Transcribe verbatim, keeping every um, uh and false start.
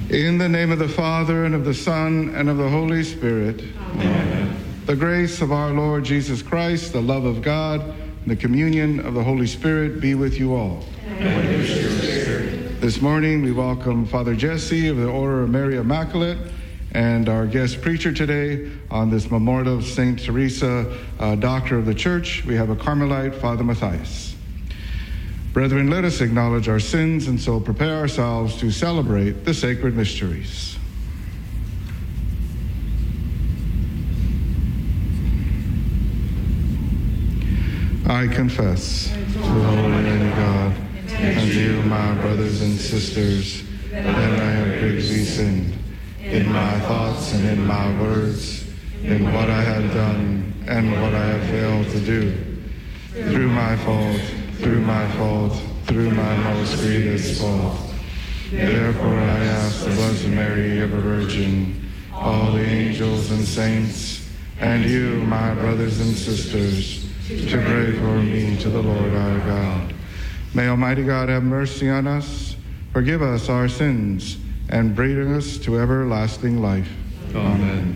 In the name of the Father, and of the Son, and of the Holy Spirit. Amen. The grace of our Lord Jesus Christ, the love of God, and the communion of the Holy Spirit be with you all. And with your spirit. This morning we welcome Father Jesse of the Order of Mary Immaculate and our guest preacher today on this memorial of Saint Teresa, uh, Doctor of the Church. We have a Carmelite, Father Matthias. Brethren, let us acknowledge our sins and so prepare ourselves to celebrate the sacred mysteries. I confess to the Almighty God and to you, my brothers and sisters, that I have greatly sinned in my thoughts and in my words, in what I have done and what I have failed to do, through my fault, through my fault, through my most grievous fault. Therefore I ask the Blessed Mary, ever Virgin, all the angels and saints, and you, my brothers and sisters, to pray for me to the Lord our God. May Almighty God have mercy on us, forgive us our sins, and bring us to everlasting life. Amen.